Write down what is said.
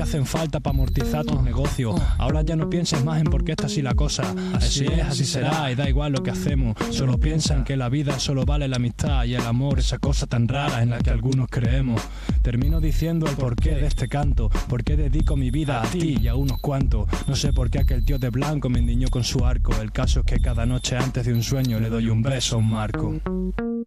hacen falta para amortizar tus negocios. Ahora ya no pienses más en por qué está así la cosa. Así es, así será, y da igual lo que hacemos. Solo piensa en que la vida solo vale la amistad y el amor, esa cosa tan rara en la que algunos creemos. Termino diciendo el porqué de este canto, por qué dedico mi vida a ti y a unos cuantos. No sé por qué aquel tío de blanco me endiñó con su arco. El caso es que cada noche antes de un sueño le doy un beso a un marco.